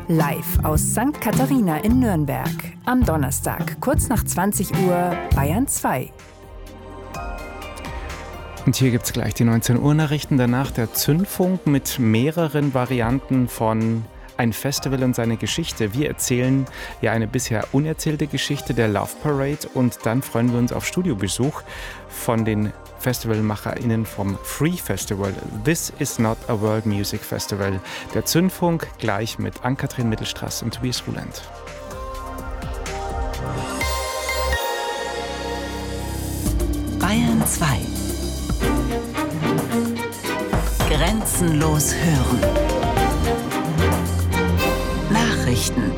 Live aus St. Katharina in Nürnberg. Am Donnerstag, kurz nach 20 Uhr, Bayern 2. Und hier gibt es gleich die 19 Uhr Nachrichten, danach der Zündfunk mit mehreren Varianten von Ein Festival und seine Geschichte. Wir erzählen ja eine bisher unerzählte Geschichte der Love Parade und dann freuen wir uns auf Studiobesuch von den FestivalmacherInnen vom Free Festival. This is not a World Music Festival. Der Zündfunk gleich mit Ann-Kathrin Mittelstraß und Tobias Ruland. Bayern 2. Grenzenlos hören. Nachrichten.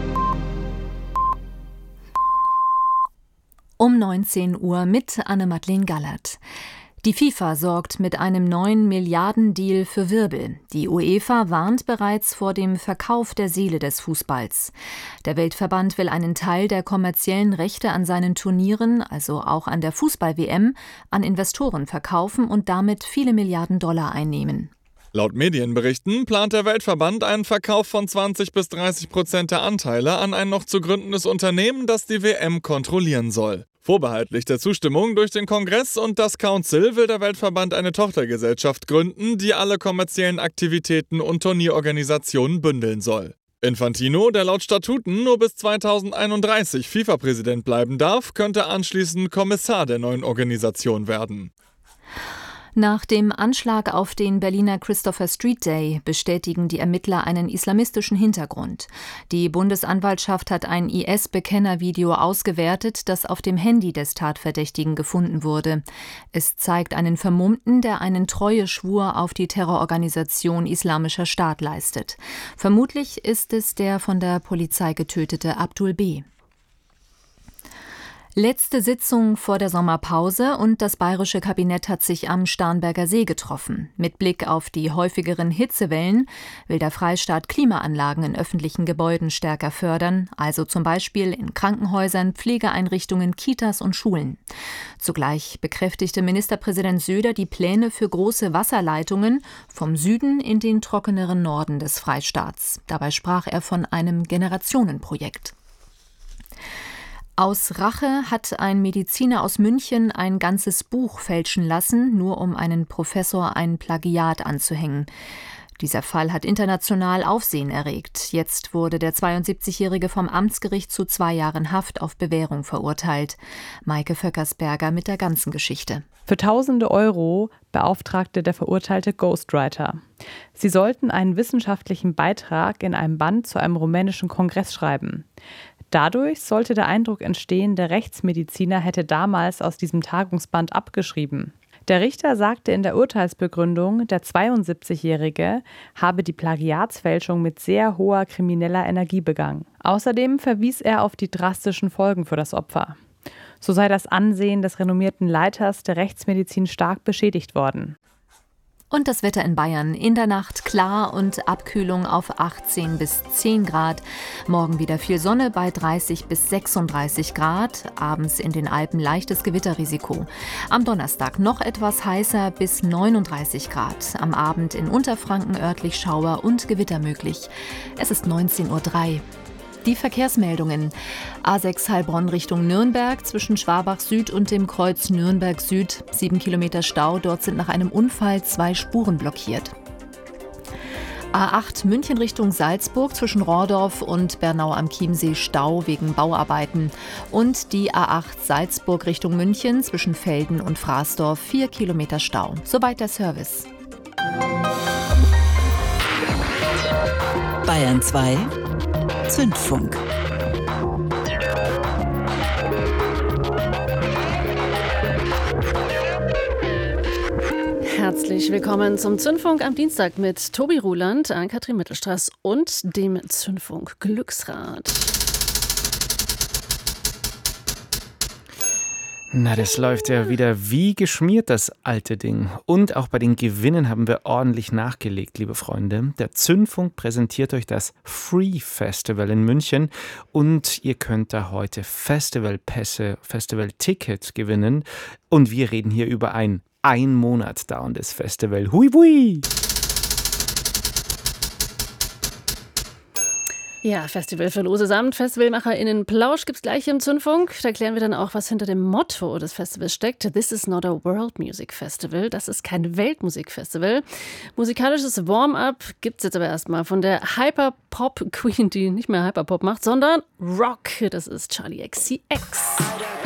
Um 19 Uhr mit Anne-Madeleine Gallert. Die FIFA sorgt mit einem neuen Milliardendeal für Wirbel. Die UEFA warnt bereits vor dem Verkauf der Seele des Fußballs. Der Weltverband will einen Teil der kommerziellen Rechte an seinen Turnieren, also auch an der Fußball-WM, an Investoren verkaufen und damit viele Milliarden Dollar einnehmen. Laut Medienberichten plant der Weltverband einen Verkauf von 20-30% der Anteile an ein noch zu gründendes Unternehmen, das die WM kontrollieren soll. Vorbehaltlich der Zustimmung durch den Kongress und das Council will der Weltverband eine Tochtergesellschaft gründen, die alle kommerziellen Aktivitäten und Turnierorganisationen bündeln soll. Infantino, der laut Statuten nur bis 2031 FIFA-Präsident bleiben darf, könnte anschließend Kommissar der neuen Organisation werden. Nach dem Anschlag auf den Berliner Christopher Street Day bestätigen die Ermittler einen islamistischen Hintergrund. Die Bundesanwaltschaft hat ein IS-Bekennervideo ausgewertet, das auf dem Handy des Tatverdächtigen gefunden wurde. Es zeigt einen Vermummten, der einen Treueschwur auf die Terrororganisation Islamischer Staat leistet. Vermutlich ist es der von der Polizei getötete Abdul B. Letzte Sitzung vor der Sommerpause und das bayerische Kabinett hat sich am Starnberger See getroffen. Mit Blick auf die häufigeren Hitzewellen will der Freistaat Klimaanlagen in öffentlichen Gebäuden stärker fördern, also zum Beispiel in Krankenhäusern, Pflegeeinrichtungen, Kitas und Schulen. Zugleich bekräftigte Ministerpräsident Söder die Pläne für große Wasserleitungen vom Süden in den trockeneren Norden des Freistaats. Dabei sprach er von einem Generationenprojekt. Aus Rache hat ein Mediziner aus München ein ganzes Buch fälschen lassen, nur um einen Professor ein Plagiat anzuhängen. Dieser Fall hat international Aufsehen erregt. Jetzt wurde der 72-Jährige vom Amtsgericht zu 2 Jahren Haft auf Bewährung verurteilt. Maike Vöckersberger mit der ganzen Geschichte. Für tausende Euro beauftragte der Verurteilte Ghostwriter. Sie sollten einen wissenschaftlichen Beitrag in einem Band zu einem rumänischen Kongress schreiben. Dadurch sollte der Eindruck entstehen, der Rechtsmediziner hätte damals aus diesem Tagungsband abgeschrieben. Der Richter sagte in der Urteilsbegründung, der 72-Jährige habe die Plagiatsfälschung mit sehr hoher krimineller Energie begangen. Außerdem verwies er auf die drastischen Folgen für das Opfer. So sei das Ansehen des renommierten Leiters der Rechtsmedizin stark beschädigt worden. Und das Wetter in Bayern. In der Nacht klar und Abkühlung auf 18 bis 10 Grad. Morgen wieder viel Sonne bei 30 bis 36 Grad. Abends in den Alpen leichtes Gewitterrisiko. Am Donnerstag noch etwas heißer bis 39 Grad. Am Abend in Unterfranken örtlich Schauer und Gewitter möglich. Es ist 19:03 Uhr. Die Verkehrsmeldungen. A6 Heilbronn Richtung Nürnberg zwischen Schwabach Süd und dem Kreuz Nürnberg Süd. 7 Kilometer Stau, dort sind nach einem Unfall 2 Spuren blockiert. A8 München Richtung Salzburg zwischen Rohrdorf und Bernau am Chiemsee Stau wegen Bauarbeiten. Und die A8 Salzburg Richtung München zwischen Velden und Fraßdorf 4 Kilometer Stau. Soweit der Service. Bayern 2 Zündfunk. Herzlich willkommen zum Zündfunk am Dienstag mit Tobi Ruland, Ann-Kathrin Mittelstraß und dem Zündfunk Glücksrad. Na, das läuft ja wieder wie geschmiert, das alte Ding. Und auch bei den Gewinnen haben wir ordentlich nachgelegt, liebe Freunde. Der Zündfunk präsentiert euch das Free Festival in München und ihr könnt da heute Festivalpässe, Festivalticket gewinnen. Und wir reden hier über ein Monat dauerndes Festival. Hui, hui! Ja, Festival für lose Samt, FestivalmacherInnen Plausch gibt's gleich im Zündfunk. Da klären wir dann auch, was hinter dem Motto des Festivals steckt. This is not a World Music Festival. Das ist kein Weltmusikfestival. Musikalisches Warm-up gibt's jetzt aber erstmal von der Hyperpop-Queen, die nicht mehr Hyperpop macht, sondern Rock. Das ist Charli XCX.